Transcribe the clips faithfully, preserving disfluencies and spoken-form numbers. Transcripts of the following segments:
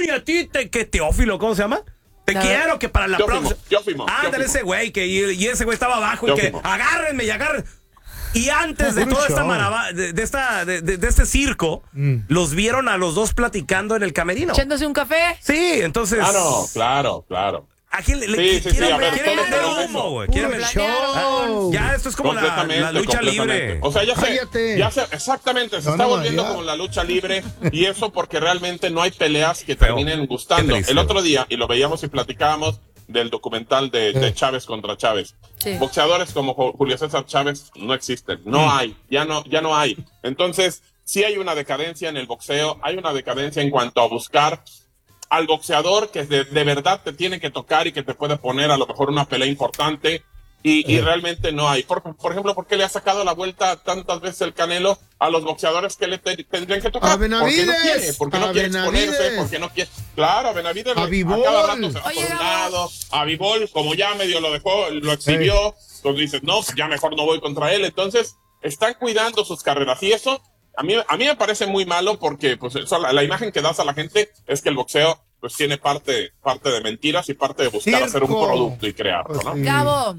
y a ti, te, que Teófilo, ¿cómo se llama? Te Claro. quiero, que para la Teófimo, próxima. Teófimo, Ándale Teófimo. ese güey, que y, y ese güey estaba abajo y Teófimo. que agárrenme y agárrenme. Y antes de Puro toda esta show. marava, de, de esta, de, de- de este circo, Mm. los vieron a los dos platicando en el camerino. Echándose un café. Sí, entonces. Ah, no, claro, claro. ¿A quién le, le Sí, sí, quieren, sí, a ver, quieren todos vender queremos humo, eso. güey? Puro Quieren vender- show. Ya, esto es como la, Completamente, la lucha completamente. libre. O sea, ya se, Cállate. ya se, exactamente, se No, está no, volviendo ya. como la lucha libre y eso porque realmente no hay peleas que Feo. terminen Qué gustando. triste, El otro güey. día, y lo veíamos y platicábamos del documental de, de Sí. Chávez contra Chávez. Sí. Boxeadores como Ju- Julio César Chávez no existen, no Mm. hay, ya no, ya no hay. Entonces, sí hay una decadencia en el boxeo, hay una decadencia en cuanto a buscar al boxeador que de, de verdad te tiene que tocar y que te puede poner a lo mejor una pelea importante y, y realmente no hay. Por, por ejemplo, ¿por qué le ha sacado la vuelta tantas veces el Canelo a los boxeadores que le te- tendrían que tocar? A Porque no Benavides, quiere, porque no a quiere Benavides. exponerse, porque no quiere. Claro, a Benavides A le- Bivol. cada rato se va Oye, por un Gabo. lado. A Bivol, como ya medio lo dejó, lo exhibió, entonces dices, no, pues ya mejor no voy contra él. Entonces, están cuidando sus carreras y eso a mí, a mí me parece muy malo porque pues eso, la, la imagen que das a la gente es que el boxeo pues tiene parte, parte de mentiras y parte de buscar Circo. hacer un producto y crearlo, ¿no? Pues sí. Gabo,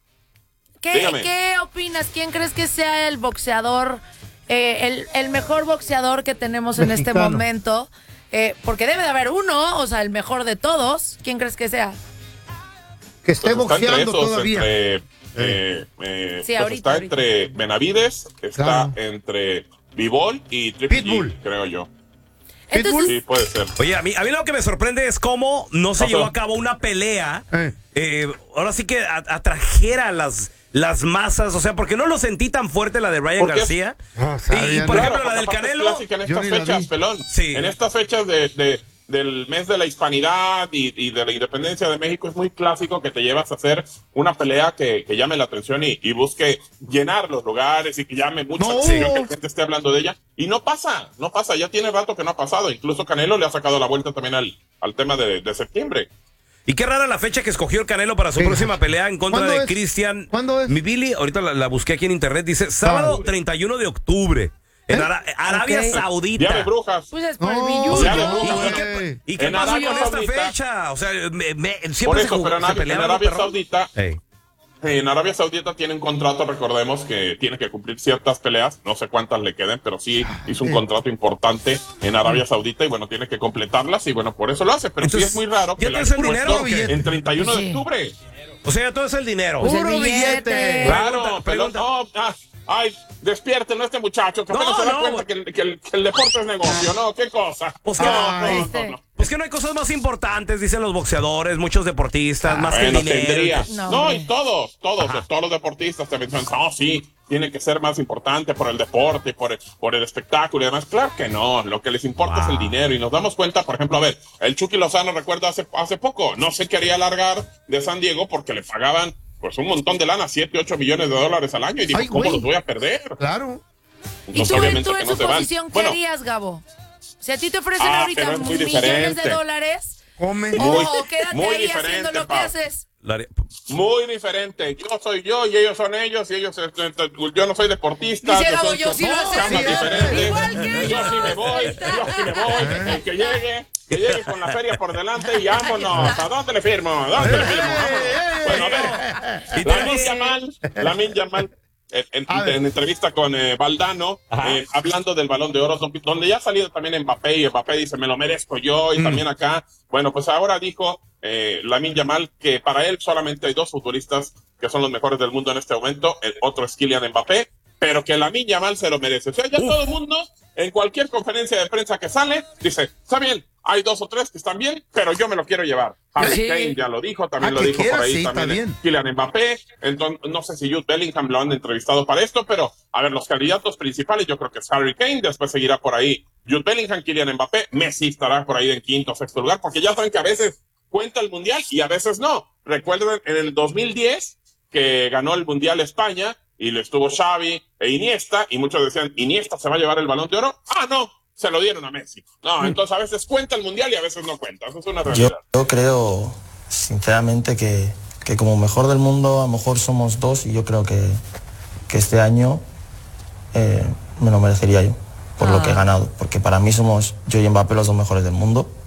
¿qué, Dígame. ¿qué opinas? ¿Quién crees que sea el boxeador, eh, el, el mejor boxeador que tenemos en este Mexicano. momento? Eh, porque debe de haber uno, o sea, el mejor de todos. ¿Quién crees que sea? Que esté Pues está entre boxeando esos, todavía. entre, eh, eh, Sí, pues ahorita, está ahorita. entre Benavides, está Claro. entre Bivol y Triple Pitbull. G, creo yo. Entonces, Sí, puede ser. Oye, a mí, a mí lo que me sorprende es cómo no se Pasó. llevó a cabo una pelea. Eh. eh, ahora sí que a- atrajera las, las masas. O sea, porque no lo sentí tan fuerte la de Ryan Porque es- García. Ah, y, sabía, y, por ¿no? ejemplo, la porque del aparte es Canelo. clásica en Yo estas ni la fechas, vi. pelón. Sí. En estas fechas de, de- del mes de la hispanidad y, y de la independencia de México es muy clásico que te llevas a hacer una pelea que, que llame la atención y, y busque llenar los lugares y que llame mucha No. atención, que la gente esté hablando de ella. Y no pasa, no pasa, ya tiene rato que no ha pasado. Incluso Canelo le ha sacado la vuelta también al, al tema de, de septiembre. Y qué rara la fecha que escogió el Canelo para su Sí. próxima pelea en contra ¿Cuándo de es? Cristian. ¿Cuándo es? Mi Billy, ahorita la, la busqué aquí en internet, dice sábado treinta y uno de octubre. En ¿Eh? Ara- Arabia Ok. Saudita. Día de brujas. pues es por el No, billuyo. ya ¿Y, no, y güey. qué, y qué En pasó Arabia con esta Saudita. fecha? O sea, me, me- siempre Por se eso, jugó- pero en, se Arabia- en peleaban, Arabia perrón. Saudita Ey. En Arabia Saudita tiene un contrato, recordemos, que tiene que cumplir ciertas peleas, no sé cuántas le queden, pero sí hizo un contrato importante en Arabia Saudita y bueno, tiene que completarlas y bueno, por eso lo hace, pero Entonces, sí es muy raro ¿ya que la tienes el haya dinero puesto o qué? en treinta y uno Sí. de octubre. O sea, todo es el dinero. Pues el Puro billete. billete. Claro, Pregunta, pero pregunta. no, ah, ay, despierten a este muchacho, que No, apenas se da no, cuenta que el, que, el, que el deporte es negocio, ¿no? ¿Qué cosa? Pues que no, no, no, este. no, no. Pues que no hay cosas más importantes, dicen los boxeadores, muchos deportistas, más Bueno, que el dinero. tendría. No, No, hombre. y todos, todos, todos los deportistas te dicen, no, sí, tiene que ser más importante por el deporte, por el, por el espectáculo y demás. Claro que no, lo que les importa es el dinero. Y nos damos cuenta, por ejemplo, a ver, el Chucky Lozano, recuerdo hace, hace poco, no se quería largar de San Diego porque le pagaban pues un montón de lana, siete, ocho millones de dólares al año. Y dijo, Ay, ¿cómo güey. los voy a perder? Claro. ¿Y Entonces, tú, en- obviamente tú que en no su se van. posición qué Bueno, harías, Gabo? Si a ti te ofrecen Ah, ahorita pero es muy millones diferente. de dólares, Come. o, Muy- o quédate muy ahí diferente, haciendo lo que Pau. haces. La- muy diferente. Yo soy yo y ellos son ellos y ellos, este, este, yo no soy deportista. Dice Gabo, soy- yo sí lo no, sé. chambas Sí, diferentes. igual que Yo yo. sí me voy, yo sí me voy. El que llegue, que llegue con la feria por delante y vámonos. ¿A dónde le firmo? ¿A dónde le firmo? Vámonos. Bueno, a ver. Y La tenemos- Yamal, la Min Yamal, en, en- A ver. en entrevista con eh, Valdano, eh, hablando del Balón de Oro, donde- donde ya ha salido también Mbappé, y Mbappé dice, me lo merezco yo, y también acá. Bueno, pues ahora dijo eh, Lamine Yamal que para él solamente hay dos futbolistas que son los mejores del mundo en este momento, el otro es Kylian Mbappé, pero que Lamine Yamal se lo merece. O sea, ya Uf. todo el mundo, en cualquier conferencia de prensa que sale, dice, está bien, hay dos o tres que están bien, pero yo me lo quiero llevar. Harry Sí. Kane ya lo dijo, también Ah, lo que dijo quiera, por ahí sí, también está bien. Kylian Mbappé, entonces no sé si Jude Bellingham lo han entrevistado para esto, pero a ver, los candidatos principales yo creo que es Harry Kane, después seguirá por ahí Jude Bellingham, Kylian Mbappé, Messi estará por ahí en quinto o sexto lugar, porque ya saben que a veces cuenta el Mundial y a veces no. Recuerden en el dos mil diez que ganó el Mundial España y le estuvo Xavi e Iniesta y muchos decían, Iniesta se va a llevar el Balón de Oro. Ah, no, se lo dieron a Messi. No, entonces a veces cuenta el Mundial y a veces no cuenta. Eso es una Yo, realidad. yo creo, sinceramente, que, que como mejor del mundo, a lo mejor somos dos y yo creo que, que este año eh, me lo merecería yo por lo que he ganado. Porque para mí somos yo y Mbappé los dos mejores del mundo.